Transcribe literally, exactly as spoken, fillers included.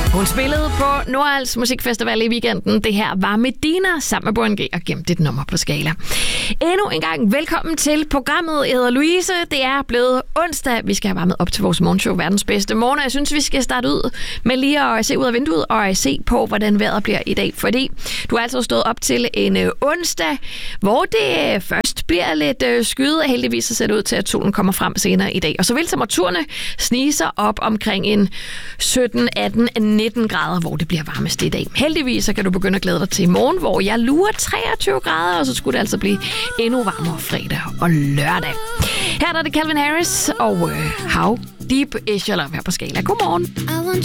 Hun spillede på Nordals Musikfestival i weekenden. Det her var Medina sammen med Born G og gemte et nummer på Skala. Endnu en gang velkommen til programmet. Jeg hedder Louise. Det er blevet onsdag. Vi skal have varmet op til vores morgenshow, verdens bedste morgen. Jeg synes, vi skal starte ud med lige at se ud af vinduet og se på, hvordan vejret bliver i dag. Fordi du har altså stået op til en onsdag, hvor det først bliver lidt skyet. Heldigvis så ser det ud til, at solen kommer frem senere i dag. Og så vil temperaturerne snige sig op omkring en sytten, atten, nitten grader, hvor det bliver varmest i dag. Heldigvis så kan du begynde at glæde dig til i morgen, hvor jeg lurer treogtyve grader, og så skulle det altså blive endnu varmere fredag og lørdag. Her er det Calvin Harris og uh, How Deep Is Your Love her på Skala. Godmorgen. I want